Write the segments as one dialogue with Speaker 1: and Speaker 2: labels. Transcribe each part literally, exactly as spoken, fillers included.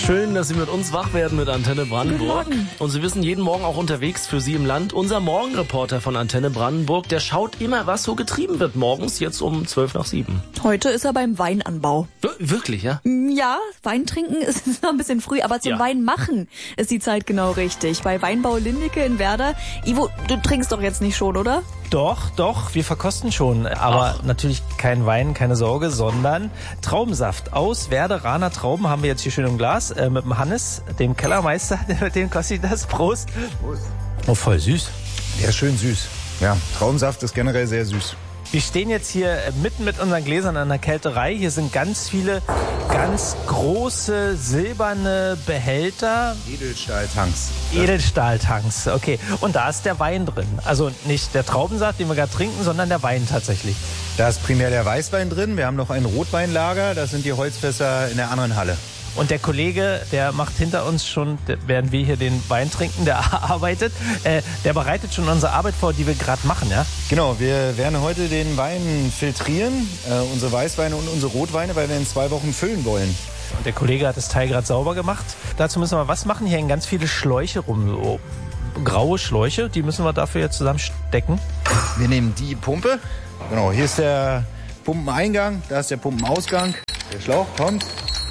Speaker 1: Schön, dass Sie mit uns wach werden mit Antenne Brandenburg.
Speaker 2: Guten Morgen.
Speaker 1: Und Sie wissen, jeden Morgen auch unterwegs für Sie im Land. Unser Morgenreporter von Antenne Brandenburg, der schaut immer, was so getrieben wird morgens, jetzt um zwölf nach sieben.
Speaker 2: Heute ist er beim Weinanbau.
Speaker 1: Wirklich, ja?
Speaker 2: Ja, Wein trinken ist noch ein bisschen früh, aber zum
Speaker 1: Ja.
Speaker 2: Wein machen ist die Zeit genau richtig. Bei Weinbau Lindecke in Werder. Ivo, du trinkst doch jetzt nicht schon, oder?
Speaker 3: Doch, doch, wir verkosten schon. Aber
Speaker 1: Ach.
Speaker 3: natürlich kein Wein, keine Sorge, sondern Traubensaft. Aus Werderaner Trauben haben wir jetzt hier schön im Glas. Äh, mit dem Hannes, dem Kellermeister, mit dem kostet das. Prost.
Speaker 4: Prost.
Speaker 3: Oh, voll süß.
Speaker 4: Der ist schön süß. Ja, Traubensaft ist generell sehr süß.
Speaker 3: Wir stehen jetzt hier äh, mitten mit unseren Gläsern an der Kälterei. Hier sind ganz viele, ganz große, silberne Behälter.
Speaker 4: Edelstahltanks.
Speaker 3: Edelstahltanks, okay. Und da ist der Wein drin. Also nicht der Traubensaft, den wir gerade trinken, sondern der Wein tatsächlich.
Speaker 4: Da ist primär der Weißwein drin. Wir haben noch ein Rotweinlager. Das sind die Holzfässer in der anderen Halle.
Speaker 3: Und der Kollege, der macht hinter uns schon, der- während wir hier den Wein trinken, der arbeitet, äh, der bereitet schon unsere Arbeit vor, die wir gerade machen, ja?
Speaker 4: Genau, wir werden heute den Wein filtrieren, äh, unsere Weißweine und unsere Rotweine, weil wir in zwei Wochen füllen wollen.
Speaker 3: Und der Kollege hat das Teil gerade sauber gemacht. Dazu müssen wir was machen? Hier hängen ganz viele Schläuche rum, so graue Schläuche, die müssen wir dafür jetzt zusammenstecken.
Speaker 4: Wir nehmen die Pumpe. Genau, hier ist der Pumpeneingang, da ist der Pumpenausgang. Der Schlauch kommt.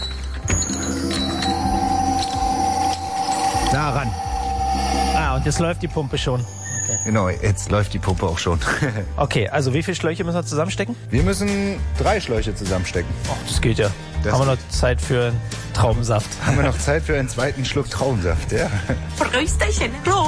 Speaker 4: Da ran.
Speaker 3: Ah, und jetzt läuft die Pumpe schon. Okay.
Speaker 4: Genau, jetzt läuft die Pumpe auch schon.
Speaker 3: Okay, also wie viele Schläuche müssen wir zusammenstecken?
Speaker 4: Wir müssen drei Schläuche zusammenstecken.
Speaker 3: Ach, das geht ja.
Speaker 4: Das
Speaker 3: Haben wir noch Zeit für einen Traubensaft.
Speaker 4: Haben wir noch Zeit für einen zweiten Schluck Traubensaft, ja?
Speaker 2: Prösterchen.